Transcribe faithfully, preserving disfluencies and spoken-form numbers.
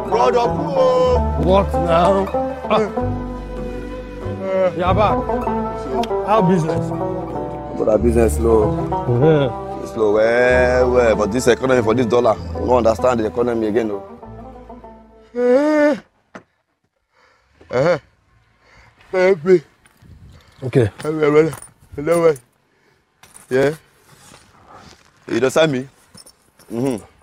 Brother, cool. What now? Ah. Yeah, back. How business? But our business slow. Mm-hmm. It's slow, well, well. But this economy for this dollar, we don't understand the economy again, though. Uh-huh. Help me. Okay. Help me, brother. No way. Yeah. You don't sign me? Mm-hmm.